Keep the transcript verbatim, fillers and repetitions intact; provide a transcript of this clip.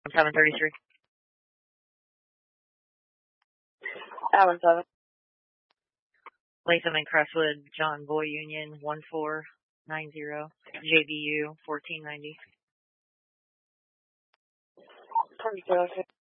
seven thirty-three. Allen seven. Latham and Crestwood, John Boy Union, one four nine zero, J B U, fourteen ninety. twenty-two.